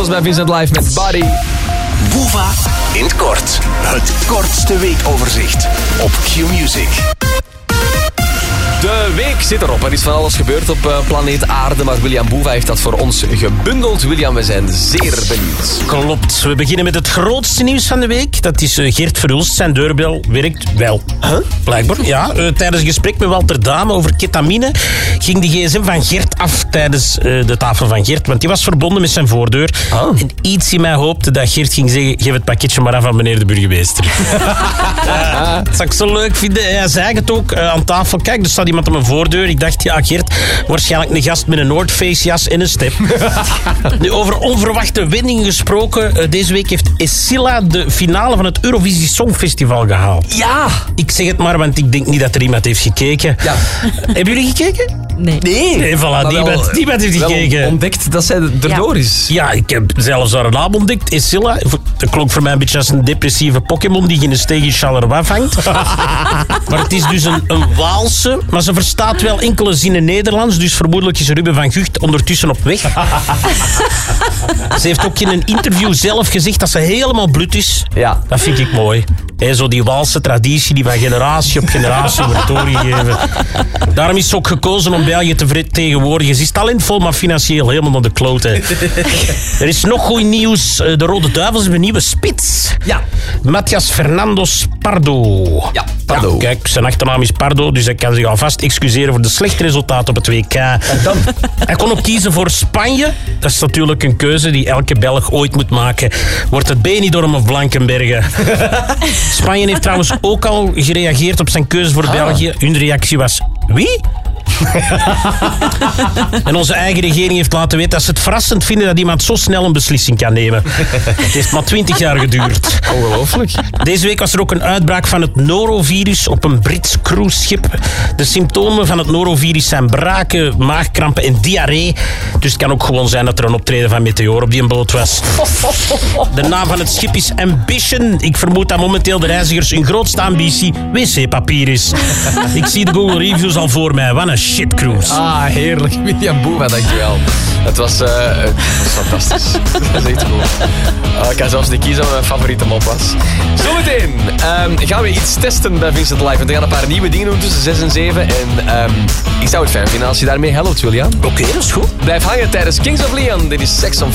Santos bij Vincent Live met Body. Boeva in het kort. Het kortste weekoverzicht op Q-Music. De week zit erop. Er is van alles gebeurd op planeet Aarde, maar William Boeva heeft dat voor ons gebundeld. William, we zijn zeer benieuwd. Klopt. We beginnen met het grootste nieuws van de week. Dat is Geert Verhulst. Zijn deurbel werkt wel. Blijkbaar, ja. Tijdens een gesprek met Walter Dame over ketamine ging de gsm van Gert af tijdens de tafel van Gert, want die was verbonden met zijn voordeur. En iets in mij hoopte dat Gert ging zeggen, geef het pakketje maar af aan meneer de burgemeester. Dat zou ik zo leuk vinden. Hij zei het ook aan tafel. Kijk, er staat iemand aan mijn voordeur. Ik dacht, ja, Gert, waarschijnlijk een gast met een North Face jas en een step. Nu, over onverwachte wendingen gesproken. Deze week heeft Escilla de finale van het Eurovisie Songfestival gehaald. Ja! Ik zeg het maar, want ik denk niet dat er iemand heeft gekeken. Ja. Hebben jullie gekeken? Nee, voilà, niemand heeft gekeken. Ontdekt dat zij erdoor is. Ja, ik heb zelfs haar naam ontdekt. Escilla. Dat klonk voor mij een beetje als een depressieve Pokémon die in een steeg in Charleroi vangt. Maar het is dus een Waalse, maar ze verstaat wel enkele zinnen Nederlands, dus vermoedelijk is Ruben van Gucht ondertussen op weg. Ze heeft ook in een interview zelf gezegd dat ze helemaal blut is. Ja. Dat vind ik mooi. Zo die Waalse traditie die van generatie op generatie wordt doorgegeven. Daarom is ze ook gekozen om België te vertegenwoordigen. Ze is talentvol, maar financieel helemaal naar de kloten. Er is nog goed nieuws. De Rode Duivels hebben een nieuwe spits. Ja. Matthias Fernandos Pardo. Ja, Pardo. Ja, kijk, zijn achternaam is Pardo, dus hij kan zich alvast excuseren voor de slechte resultaten op het WK. Dan. Hij kon ook kiezen voor Spanje. Dat is natuurlijk een keuze die elke Belg ooit moet maken. Wordt het Benidorm of Blankenberge? Spanje heeft trouwens ook al gereageerd op zijn keuze voor België. Hun reactie was, wie? En onze eigen regering heeft laten weten dat ze het verrassend vinden dat iemand zo snel een beslissing kan nemen. Het heeft maar 20 jaar geduurd. Ongelooflijk. Deze week was er ook een uitbraak van het norovirus op een Brits cruiseschip. De symptomen van het norovirus zijn braken, maagkrampen en diarree. Dus het kan ook gewoon zijn dat er een optreden van Meteor op die boot was. De naam van het schip is Ambition. Ik vermoed dat momenteel de reizigers hun grootste ambitie wc-papier is. Ik zie de Google Reviews al voor mij. Wat een shit cruise. Ah, heerlijk. William Boeva, dankjewel. Het was fantastisch. Dat is echt cool. Ik kan zelfs niet kiezen wat mijn favoriete mop was. Zometeen gaan we iets testen bij Vincent Live. Want we gaan een paar nieuwe dingen doen tussen 6 en 7. En ik zou het fijn vinden als je daarmee helpt, William. Oké, dat is goed. Blijf hangen tijdens Kings of Leon. Dit is Sex on